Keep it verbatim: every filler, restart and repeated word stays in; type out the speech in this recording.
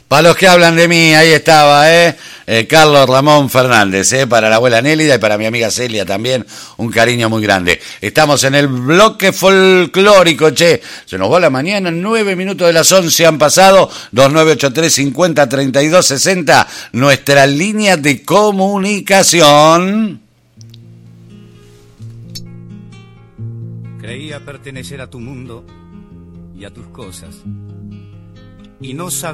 Para los que hablan de mí, ahí estaba, ¿eh? eh Carlos Ramón Fernández, ¿eh? Para la abuela Nélida y para mi amiga Celia también, un cariño muy grande. Estamos en el bloque folclórico, che. Se nos va la mañana, nueve minutos de las once han pasado, dos nueve ocho tres cincuenta treinta y dos sesenta, nuestra línea de comunicación. Creía pertenecer a tu mundo y a tus cosas, y no sabía